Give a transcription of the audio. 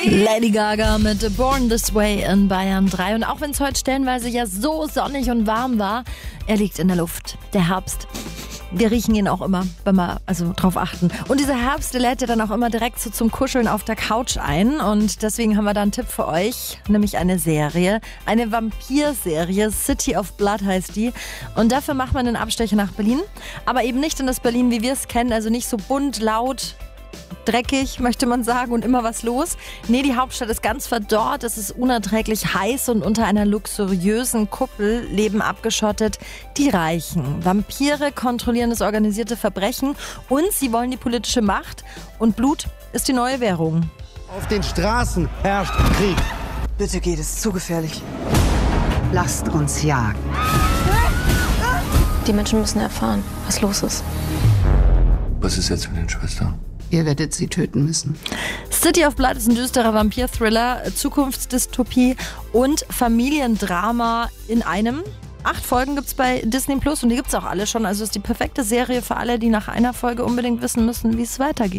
Lady Gaga mit Born This Way in Bayern 3. Und auch wenn es heute stellenweise ja so sonnig und warm war, er liegt in der Luft. Der Herbst. Wir riechen ihn auch immer, wenn wir drauf achten. Und dieser Herbst, der lädt ja dann auch immer direkt so zum Kuscheln auf der Couch ein. Und deswegen haben wir da einen Tipp für euch, nämlich eine Serie. Eine Vampir-Serie, City of Blood heißt die. Und dafür macht man einen Abstecher nach Berlin. Aber eben nicht in das Berlin, wie wir es kennen. Also nicht so bunt, laut, dreckig, möchte man sagen, und immer was los. Nee, die Hauptstadt ist ganz verdorrt, es ist unerträglich heiß und unter einer luxuriösen Kuppel leben abgeschottet die Reichen. Vampire kontrollieren das organisierte Verbrechen und sie wollen die politische Macht und Blut ist die neue Währung. Auf den Straßen herrscht Krieg. Bitte geht, es ist zu gefährlich. Lasst uns jagen. Die Menschen müssen erfahren, was los ist. Was ist jetzt mit den Schwestern? Ihr werdet sie töten müssen. City of Blood ist ein düsterer Vampir-Thriller, Zukunftsdystopie und Familiendrama in einem. 8 Folgen gibt's bei Disney Plus und die gibt's auch alle schon. Also ist die perfekte Serie für alle, die nach einer Folge unbedingt wissen müssen, wie es weitergeht.